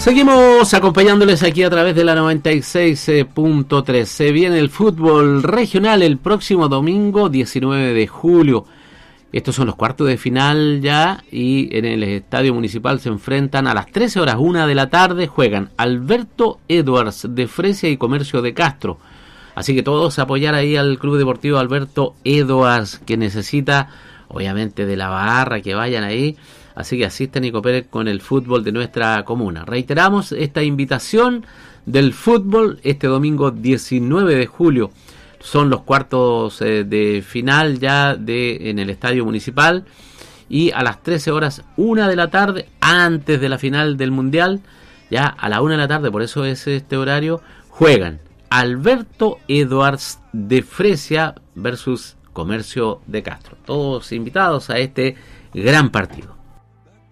Seguimos acompañándoles aquí a través de la 96.3. Se viene el fútbol regional el próximo domingo 19 de julio. Estos son los cuartos de final ya, y en el estadio municipal se enfrentan a las 13 horas 1 de la tarde. Juegan Alberto Edwards de Fresia y Comercio de Castro. Así que todos apoyar ahí al Club Deportivo Alberto Edwards, que necesita obviamente de la barra, que vayan ahí. Así que asistan y cooperen con el fútbol de nuestra comuna. Reiteramos esta invitación del fútbol este domingo 19 de julio. Son los cuartos de final ya en el estadio municipal. Y a las 13 horas 1 de la tarde, antes de la final del mundial, ya a la 1 de la tarde, por eso es este horario, juegan Alberto Edwards de Fresia versus Comercio de Castro. Todos invitados a este gran partido.